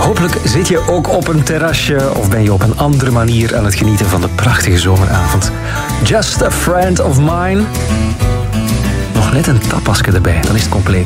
Hopelijk zit je ook op een terrasje of ben je op een andere manier aan het genieten van de prachtige zomeravond. Just a Friend of Mine. Nog net een tapasje erbij, dan is het compleet.